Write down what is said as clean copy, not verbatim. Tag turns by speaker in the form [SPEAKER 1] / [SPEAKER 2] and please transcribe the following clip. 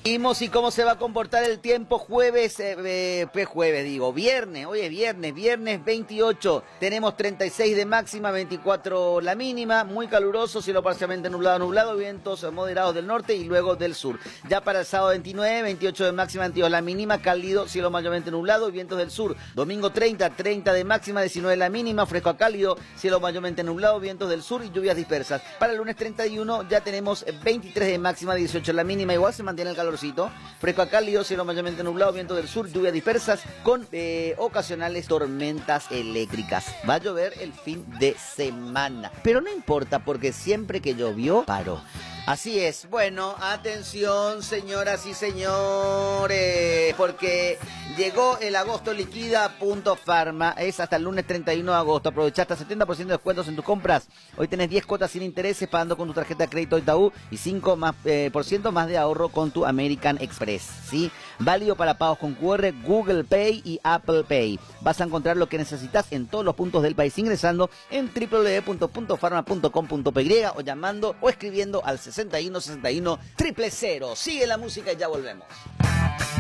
[SPEAKER 1] Y cómo se va a comportar el tiempo viernes, hoy es viernes 28, tenemos 36 de máxima, 24 la mínima, muy caluroso, cielo parcialmente nublado, vientos moderados del norte y luego del sur. Ya para el sábado 29, 28 de máxima, 22 la mínima, cálido, cielo mayormente nublado y vientos del sur. Domingo 30 de máxima, 19 la mínima, fresco a cálido, cielo mayormente nublado, vientos del sur y lluvias dispersas. Para el lunes 31 ya tenemos 23 de máxima, 18 la mínima, igual se mantiene el calorcito, fresco a cálido, cielo mayormente nublado, vientos del sur, lluvias dispersas con ocasionales tormentas eléctricas. Va a llover el fin de semana, pero no importa porque siempre que llovió paró. Así es. Bueno, atención, señoras y señores, porque llegó el agosto liquida Punto Pharma. Es hasta el lunes 31 de agosto. Aprovecha hasta 70% de descuentos en tus compras. Hoy tenés 10 cuotas sin intereses pagando con tu tarjeta de crédito Itaú y 5% más de ahorro con tu American Express, ¿sí? Válido para pagos con QR, Google Pay y Apple Pay. Vas a encontrar lo que necesitas en todos los puntos del país ingresando en www.puntofarma.com.py o llamando o escribiendo al 61 61 000. Sigue la música y ya volvemos.